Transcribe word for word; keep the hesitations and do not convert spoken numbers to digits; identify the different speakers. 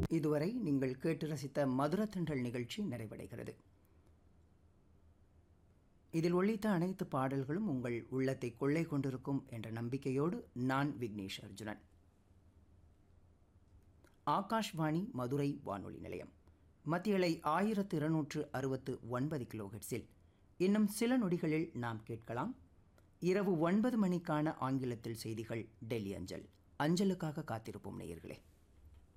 Speaker 1: இதுவரை நீங்கள் கேட்டு ரசித்த மதுரத்தண்டல் நிகழ்ச்சி நிறைவடைகிறது. இதில் ஒலித்த அனைத்து பாடல்களும் உங்கள் உள்ளத்தை கொள்ளை கொண்டிருக்கும் என்ற நம்பிக்கையோடு நான் விக்னேஷ் அர்ஜுனன். ஆகாஷ்வாணி மதுரை வானொலி நிலையம் மத்தியலை ஆயிரத்து இருநூற்று அறுபத்து ஒன்பது கிலோஹெட்ஸில் இன்னும் சில நொடிகளில் நாம் கேட்கலாம் இரவு ஒன்பது மணிக்கான ஆங்கிலத்தில் செய்திகள் டெல்லி அஞ்சல். அஞ்சலுக்காக காத்திருப்போம் நேயர்களே.